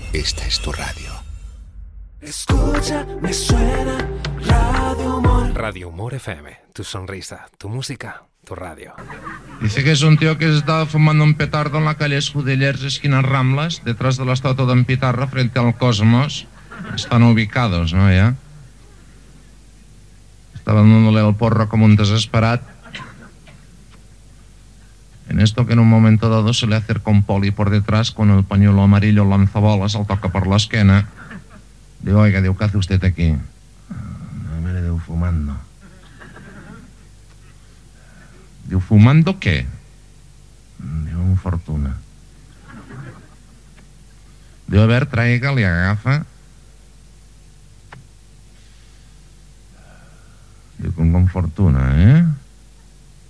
esta es tu radio. Escucha, me suena Radio Humor. Radio Humor FM, tu sonrisa, tu música, tu radio. Dice que es un tío que estaba fumando un petardo en la calle Escudellers, esquina Ramblas, detrás de la estatua de Ampitarra, frente al Cosmos. Están ubicados, ¿no? Ya. Estaba dándole el porro como un desesperado. En esto que en un momento dado se le acerca un poli por detrás con el pañuelo amarillo lanzabolas, el toca por la esquena. Digo, oiga, digo, ¿qué hace usted aquí? Me le digo, fumando. Digo, ¿fumando qué? Digo, un fortuna. Digo, a ver, traiga, le agafa. Digo, con fortuna, ¿eh?